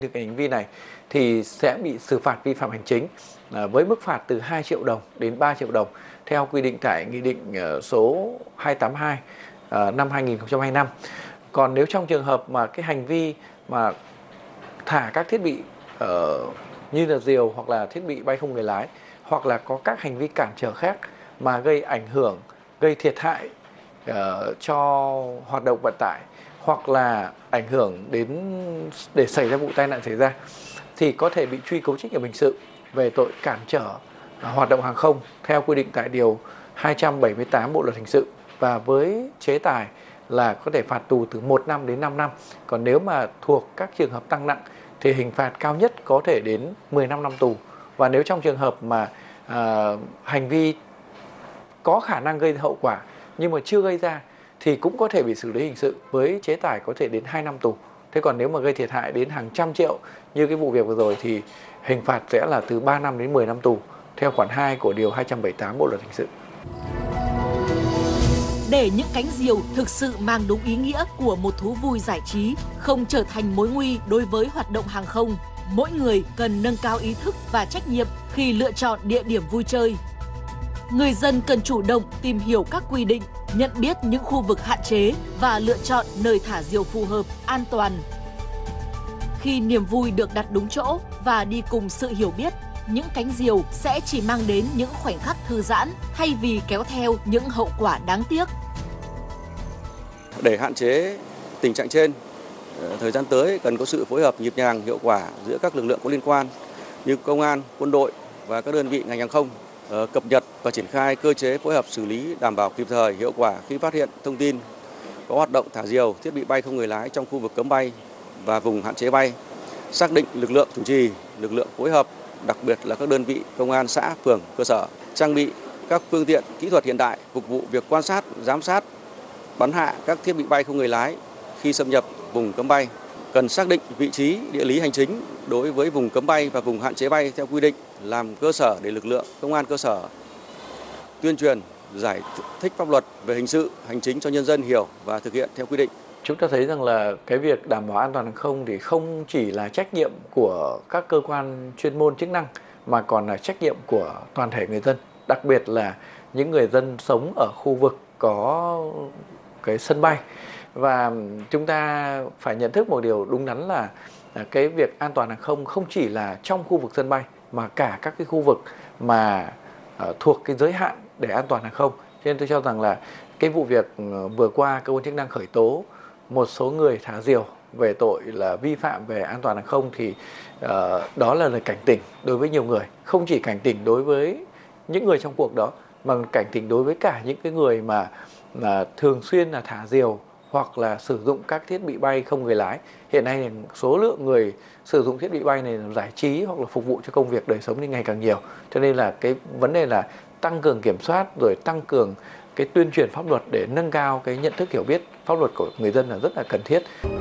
thực hành vi này thì sẽ bị xử phạt vi phạm hành chính với mức phạt từ 2 triệu đồng đến 3 triệu đồng theo quy định tại Nghị định số 282 năm 2025. Còn nếu trong trường hợp mà cái hành vi mà thả các thiết bị như là diều hoặc là thiết bị bay không người lái, hoặc là có các hành vi cản trở khác mà gây ảnh hưởng, gây thiệt hại cho hoạt động vận tải, hoặc là ảnh hưởng đến để xảy ra vụ tai nạn xảy ra, thì có thể bị truy cứu trách nhiệm hình sự về tội cản trở hoạt động hàng không theo quy định tại điều 278 Bộ luật hình sự, và với chế tài là có thể phạt tù từ 1 năm đến 5 năm. Còn nếu mà thuộc các trường hợp tăng nặng thì hình phạt cao nhất có thể đến 15 năm tù. Và nếu trong trường hợp mà hành vi có khả năng gây hậu quả nhưng mà chưa gây ra thì cũng có thể bị xử lý hình sự với chế tài có thể đến 2 năm tù. Thế còn nếu mà gây thiệt hại đến hàng trăm triệu như cái vụ việc vừa rồi thì hình phạt sẽ là từ 3 năm đến 10 năm tù theo khoản 2 của điều 278 Bộ luật hình sự. Để những cánh diều thực sự mang đúng ý nghĩa của một thú vui giải trí, không trở thành mối nguy đối với hoạt động hàng không, mỗi người cần nâng cao ý thức và trách nhiệm khi lựa chọn địa điểm vui chơi. Người dân cần chủ động tìm hiểu các quy định, nhận biết những khu vực hạn chế và lựa chọn nơi thả diều phù hợp, an toàn. Khi niềm vui được đặt đúng chỗ và đi cùng sự hiểu biết, những cánh diều sẽ chỉ mang đến những khoảnh khắc thư giãn thay vì kéo theo những hậu quả đáng tiếc. Để hạn chế tình trạng trên, thời gian tới cần có sự phối hợp nhịp nhàng, hiệu quả giữa các lực lượng có liên quan như công an, quân đội và các đơn vị ngành hàng không, cập nhật và triển khai cơ chế phối hợp xử lý đảm bảo kịp thời, hiệu quả khi phát hiện thông tin có hoạt động thả diều, thiết bị bay không người lái trong khu vực cấm bay và vùng hạn chế bay, xác định lực lượng chủ trì, lực lượng phối hợp, đặc biệt là các đơn vị công an xã, phường, cơ sở, trang bị các phương tiện kỹ thuật hiện đại phục vụ việc quan sát, giám sát, bắn hạ các thiết bị bay không người lái khi xâm nhập vùng cấm bay. Cần xác định vị trí địa lý hành chính đối với vùng cấm bay và vùng hạn chế bay theo quy định, làm cơ sở để lực lượng công an cơ sở tuyên truyền, giải thích pháp luật về hình sự, hành chính cho nhân dân hiểu và thực hiện theo quy định. Chúng ta thấy rằng là cái việc đảm bảo an toàn hàng không thì không chỉ là trách nhiệm của các cơ quan chuyên môn chức năng mà còn là trách nhiệm của toàn thể người dân, đặc biệt là những người dân sống ở khu vực có cái sân bay. Và chúng ta phải nhận thức một điều đúng đắn là cái việc an toàn hàng không không chỉ là trong khu vực sân bay mà cả các cái khu vực mà thuộc cái giới hạn để an toàn hàng không. Cho nên tôi cho rằng là cái vụ việc vừa qua cơ quan chức năng khởi tố một số người thả diều về tội là vi phạm về an toàn hàng không thì đó là lời cảnh tỉnh đối với nhiều người, không chỉ cảnh tỉnh đối với những người trong cuộc đó mà cảnh tỉnh đối với cả những cái người mà thường xuyên là thả diều hoặc là sử dụng các thiết bị bay không người lái. Hiện nay thì số lượng người sử dụng thiết bị bay này là giải trí hoặc là phục vụ cho công việc đời sống thì ngày càng nhiều. Cho nên là cái vấn đề là tăng cường kiểm soát rồi tăng cường cái tuyên truyền pháp luật để nâng cao cái nhận thức hiểu biết pháp luật của người dân là rất là cần thiết.